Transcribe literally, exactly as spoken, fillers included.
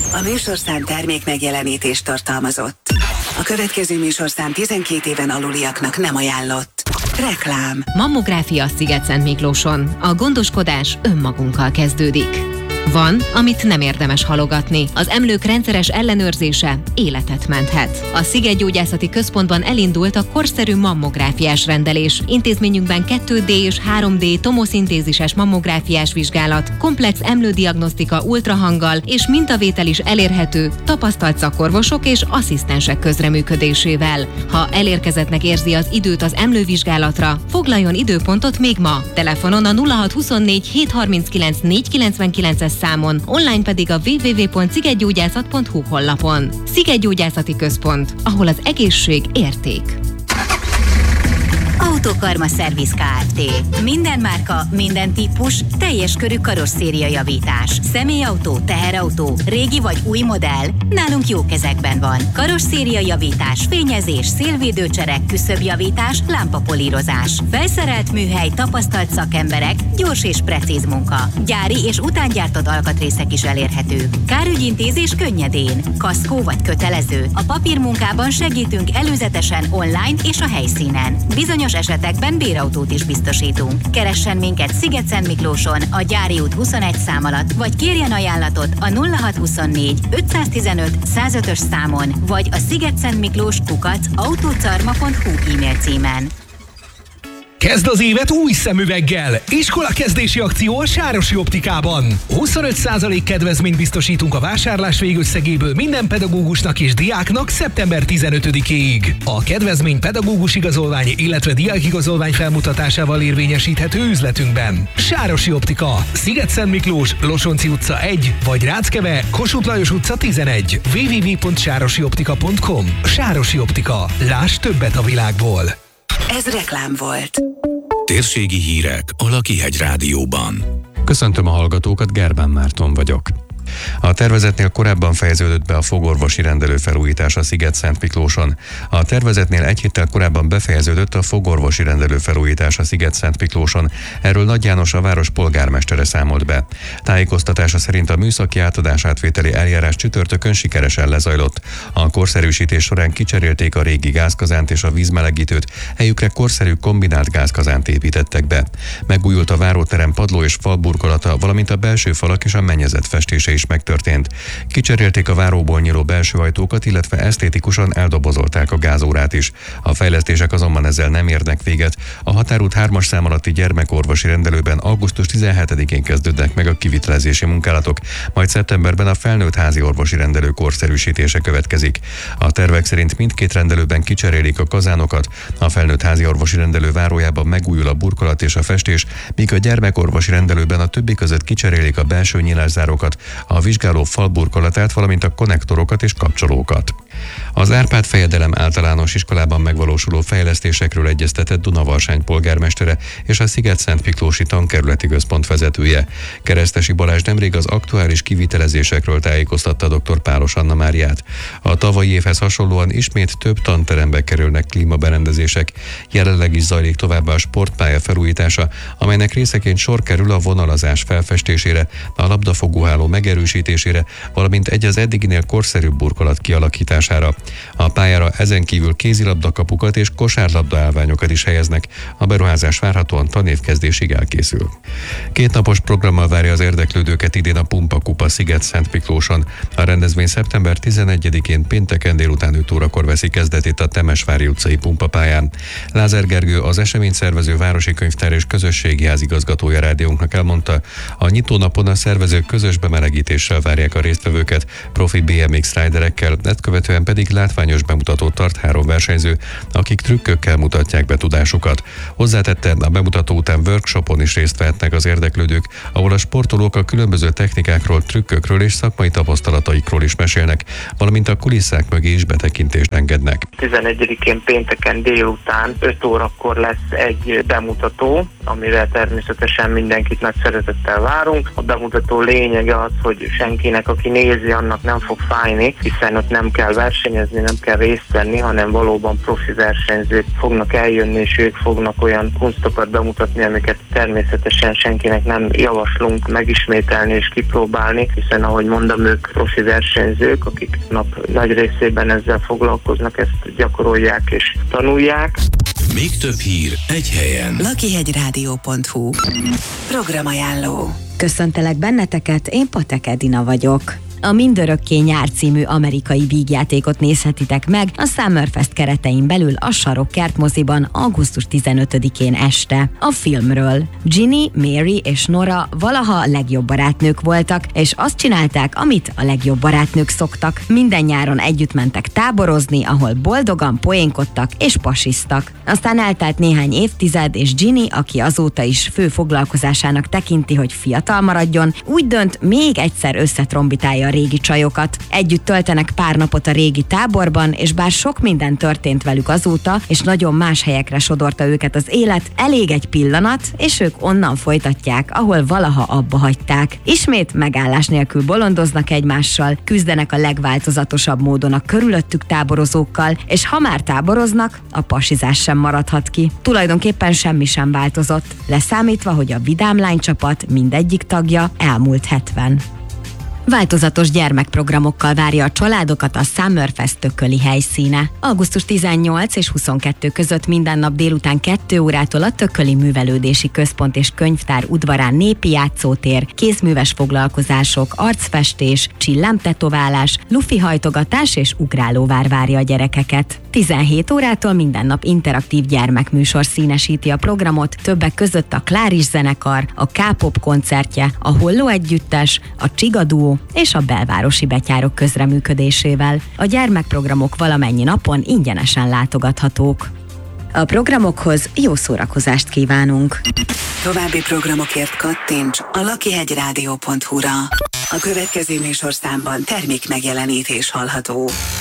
A műsorszám termék megjelenítést tartalmazott. A következő műsorszám tizenkét éven aluliaknak nem ajánlott. Reklám. Mammográfia Szigetszentmiklóson. A gondoskodás önmagunkkal kezdődik. Van, amit nem érdemes halogatni. Az emlők rendszeres ellenőrzése életet menthet. A Szigetgyógyászati Központban elindult a korszerű mammográfiás rendelés. Intézményünkben kettő dé és három dé tomoszintézises mammográfiás vizsgálat, komplex emlődiagnosztika ultrahanggal és mintavétel is elérhető tapasztalt szakorvosok és asszisztensek közreműködésével. Ha elérkezettnek érzi az időt az emlővizsgálatra, foglaljon időpontot még ma. Telefonon a nulla hat huszonnégy hét harminckilenc négy kilencvenkilences számon, online pedig a double-u double-u double-u pont szigetgyógyászat pont hu honlapon. Szigetgyógyászati Központ, ahol az egészség érték. Autokarma Szerviz Kft. Minden márka, minden típus, teljes körű karosszériajavítás. Személyautó, teherautó, régi vagy új modell, nálunk jó kezekben van. Karosszériajavítás, fényezés, szélvédőcserek, küszöbjavítás, lámpapolírozás. Felszerelt műhely, tapasztalt szakemberek, gyors és precíz munka. Gyári és utángyártott alkatrészek is elérhetők. Kárügyintézés könnyedén. Kaszkó vagy kötelező. A papírmunkában segítünk előzetesen online és a helyszínen. Bizonyos esetekben bérautót is biztosítunk. Keressen minket Szigetszentmiklóson, a Gyári út huszonegy szám alatt, vagy kérjen ajánlatot a nulla hat huszonnégy ötszáztizenöt százötös számon, vagy a szigetszentmiklós kukac autócarma pont hu e-mail címen. Kezd az évet új szemüveggel! Iskolakezdési akció a Sárosi Optikában. huszonöt százalék kedvezményt biztosítunk a vásárlás végösszegéből minden pedagógusnak és diáknak szeptember tizenötödikéig. A kedvezmény pedagógus igazolvány, illetve diákigazolvány felmutatásával érvényesíthető üzletünkben. Sárosi Optika, Szigetszentmiklós, Losonci utca egy, vagy Ráckeve, Kossuth Lajos utca tizenegy. double-u double-u double-u pont sárosioptika pont com. Sárosi Optika. Láss többet a világból. Ez reklám volt. Térségi hírek a Lakihegy Rádióban. Köszöntöm a hallgatókat, Gerbán Márton vagyok. A tervezetnél korábban fejeződött be a fogorvosi rendelő felújítása Szigetszentmiklóson. A tervezetnél egy héttel korábban befejeződött a fogorvosi rendelő felújítása Szigetszentmiklóson. Erről Nagy János, a város polgármestere számolt be. Tájékoztatása szerint a műszaki átadásátvételi eljárás csütörtökön sikeresen lezajlott. A korszerűsítés során kicserélték a régi gázkazánt és a vízmelegítőt, helyükre korszerű kombinált gázkazánt építettek be. Megújult a váróterem padló és falburkolata, valamint a belső falak és a mennyezet festése is megtörtént. Kicserélték a váróból nyíló belső ajtókat, illetve esztétikusan eldobozolták a gázórát is. A fejlesztések azonban ezzel nem érnek véget. A Határút hármas szám alatti gyermekorvosi rendelőben augusztus tizenhetedikén kezdődnek meg a kivitelezési munkálatok, majd szeptemberben a felnőtt házi orvosi rendelő korszerűsítése következik. A tervek szerint mindkét rendelőben kicserélik a kazánokat, a felnőtt házi orvosi rendelő várójában megújul a burkolat és a festés, míg a gyermekorvosi rendelőben a többi között kicserélik a belső nyílászárókat, a vizsgáló falburkolatát, valamint a konnektorokat és kapcsolókat. Az Árpád Fejedelem Általános Iskolában megvalósuló fejlesztésekről egyeztetett Dunavarsány polgármestere és a Szigetszentmiklósi Tankerületi Központ vezetője. Keresztesi Balázs nemrég az aktuális kivitelezésekről tájékoztatta dr. Pálos Anna Máriát. A tavalyi évhez hasonlóan ismét több tanterembe kerülnek klímaberendezések. Jelenleg is zajlik továbbá a sportpálya felújítása, amelynek részeként sor kerül a vonalazás felfestésére, a labdafogóháló megerősítésére, valamint egy az eddiginél korszerűbb burkolat kialakítására. A pályára ezen kívül kézilabdakapukat és kosárlabda állványokat is helyeznek. A beruházás várhatóan tanévkezdésig elkészül. Kétnapos programmal várja az érdeklődőket idén a Pumpa Kupa Szigetszentmiklóson. A rendezvény szeptember tizenegyedikén pénteken délután öt órakor veszi kezdetét a Temesvári utcai pumpapályán. Lázár Gergő, az eseményt szervező városi könyvtár és közösségi házigazgatója rádiónknak elmondta, a nyitónapon a szervezők közös bemelegítéssel várják a résztvevőket, profi bé em iksz riderekkel, ezt követően pedig látványos bemutatót tart három versenyző, akik trükkökkel mutatják be tudásukat. Hozzátette, a bemutató után workshopon is részt vehetnek az érdeklődők, ahol a sportolók a különböző technikákról, trükkökről és szakmai tapasztalataikról is mesélnek, valamint a kulisszák mögé is betekintést engednek. tizenegyedikén pénteken délután öt órakor lesz egy bemutató, amire természetesen mindenkit nagy szeretettel várunk. A bemutató lényege az, hogy senkinek, aki nézi, annak nem fog fájni, hiszen ott nem kell versenyezni, nem kell részt venni, hanem valóban profi versenyzők fognak eljönni, és ők fognak olyan kunstokat bemutatni, amiket természetesen senkinek nem javaslunk megismételni és kipróbálni, hiszen ahogy mondom, ők profi versenyzők, akik nap nagy részében ezzel foglalkoznak, ezt gyakorolják és tanulják. Még több hír egy helyen. lakihegyrádió pont hu Programajánló. Köszöntelek benneteket, én Patek Edina vagyok. A Mindörökké nyár című amerikai vígjátékot nézhetitek meg a Summerfest keretein belül a Sarok kertmoziban augusztus tizenötödikén este. A filmről. Ginny, Mary és Nora valaha a legjobb barátnők voltak, és azt csinálták, amit a legjobb barátnők szoktak. Minden nyáron együtt mentek táborozni, ahol boldogan poénkodtak és pasiztak. Aztán eltelt néhány évtized, és Ginny, aki azóta is fő foglalkozásának tekinti, hogy fiatal maradjon, úgy dönt, még egyszer összetrombitálja a régi csajokat. Együtt töltenek pár napot a régi táborban, és bár sok minden történt velük azóta, és nagyon más helyekre sodorta őket az élet, elég egy pillanat, és ők onnan folytatják, ahol valaha abba hagyták. Ismét megállás nélkül bolondoznak egymással, küzdenek a legváltozatosabb módon a körülöttük táborozókkal, és ha már táboroznak, a pasizás sem maradhat ki. Tulajdonképpen semmi sem változott, leszámítva, hogy a vidám lánycsapat mindegyik tagja elmúlt hetven. Változatos gyermekprogramokkal várja a családokat a Summerfest tököli helyszíne. augusztus tizennyolc és huszonkettő között minden nap délután kettő órától a Tököli Művelődési Központ és Könyvtár udvarán népi játszótér, kézműves foglalkozások, arcfestés, csillámtetoválás, lufihajtogatás és ugrálóvár várja a gyerekeket. tizenhét órától minden nap interaktív gyermekműsor színesíti a programot, többek között a Kláris zenekar, a K-pop koncertje, a Holló együttes, a Csiga duó és a belvárosi betyárok közreműködésével. A gyermekprogramok valamennyi napon ingyenesen látogathatók. A programokhoz jó szórakozást kívánunk! További programokért kattints a lakihegyrádió pont hu-ra. A következő műsorszámban termék megjelenítés hallható.